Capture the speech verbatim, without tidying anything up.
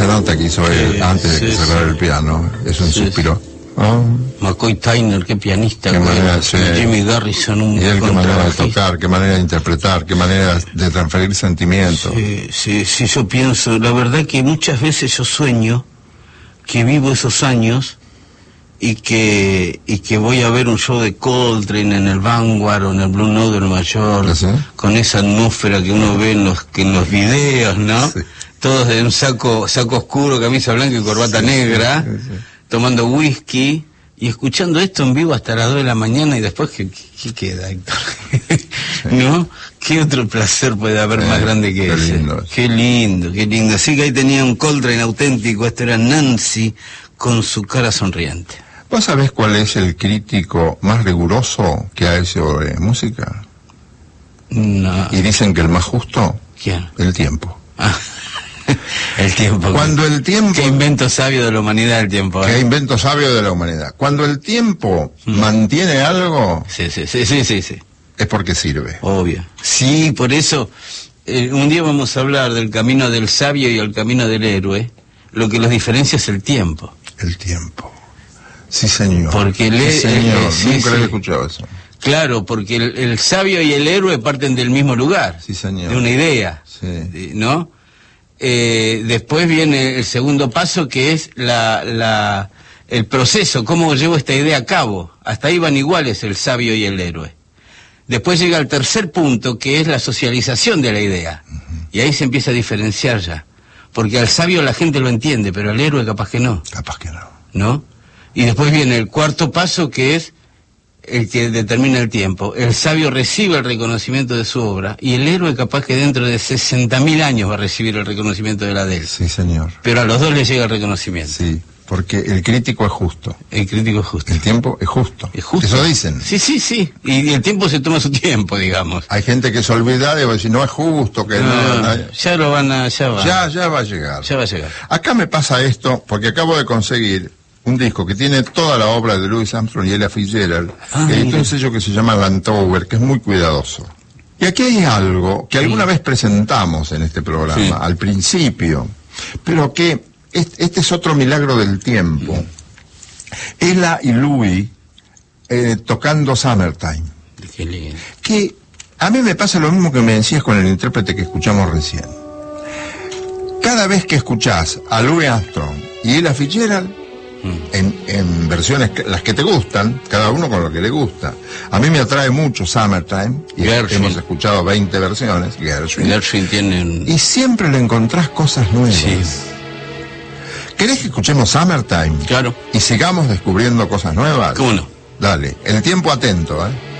esa nota que hizo él eh, antes sí, de que cerrara sí. el piano, es un Sí, suspiro. Oh. McCoy Tyner, qué pianista. Qué que manera, era. sí. Jimmy Garrison, un Y él, qué manera de contrabajista. tocar, qué manera de interpretar, qué manera de transferir sentimientos. Sí, sí, sí, yo pienso, la verdad que muchas veces yo sueño que vivo esos años y que y que voy a ver un show de Coltrane en el Vanguard o en el Blue Note de Nueva York, ¿Ah, sí? con esa atmósfera que uno ve en los que en los videos, ¿no? Sí. Todos de un saco saco oscuro, camisa blanca y corbata Sí, negra, sí, sí. tomando whisky y escuchando esto en vivo hasta las dos de la mañana y después, ¿qué, qué queda, Héctor? ¿No? ¿Qué otro placer puede haber Sí, más grande que qué ese? lindo. Qué lindo, qué lindo. Así que ahí tenía un Coltrane auténtico, esto era Nancy con su cara sonriente. ¿Vos sabés cuál es el crítico más riguroso que hay sobre música? No. Y dicen que el más justo, ¿Quién? el tiempo. Ah, el tiempo. Cuando el tiempo... Qué invento sabio de la humanidad el tiempo. Qué ¿eh? invento sabio de la humanidad. Cuando el tiempo Mm. mantiene algo, Sí, sí, sí, sí, sí, sí. es porque sirve. Obvio. Sí, por eso eh, un día vamos a hablar del camino del sabio y el camino del héroe. Lo que los diferencia es el tiempo. El tiempo. Sí, señor. Porque el sí, he- señor. eh, sí, Nunca lo sí. había escuchado eso. Claro, porque el, el sabio y el héroe parten del mismo lugar. Sí, señor. De una idea. Sí. ¿No? Eh, después viene el segundo paso, que es la, la, el proceso, cómo llevo esta idea a cabo. Hasta ahí van iguales el sabio y el héroe. Después llega el tercer punto, que es la socialización de la idea. Uh-huh. Y ahí se empieza a diferenciar ya. Porque al sabio la gente lo entiende, pero al héroe capaz que no. Capaz que no. ¿No? Y después viene el cuarto paso, que es el que determina el tiempo. El sabio recibe el reconocimiento de su obra y el héroe capaz que dentro de sesenta mil años va a recibir el reconocimiento de la de él. Sí, señor. Pero a los dos les llega el reconocimiento. Sí, porque el crítico es justo. El crítico es justo. El tiempo es justo. Es justo. Eso dicen. Sí, sí, sí. Y el tiempo se toma su tiempo, digamos. Hay gente que se olvida de decir, no es justo, que No, no... no, ya lo van a... Ya va. Ya, ya va a llegar. Ya va a llegar. Acá me pasa esto, porque acabo de conseguir un disco que tiene toda la obra de Louis Armstrong y Ella Fitzgerald, Ah, que editó mira. un sello que se llama Landover, que es muy cuidadoso. Y aquí hay algo que alguna vez presentamos en este programa, Sí. al principio, pero que es- este es otro milagro del tiempo. Ella y Louis eh, tocando Summertime, Qué lindo. que a mí me pasa lo mismo que me decías con el intérprete que escuchamos recién. Cada vez que escuchás a Louis Armstrong y Ella Fitzgerald, en, en versiones que- las que te gustan, cada uno con lo que le gusta. A mí me atrae mucho Summertime, y Gershwin. hemos escuchado veinte versiones, Gershwin, Gershwin tiene un... y siempre le encontrás cosas nuevas. Sí. ¿Querés que escuchemos Summertime? Claro. Y sigamos descubriendo cosas nuevas. ¿Cómo no? Dale, el tiempo atento, ¿eh?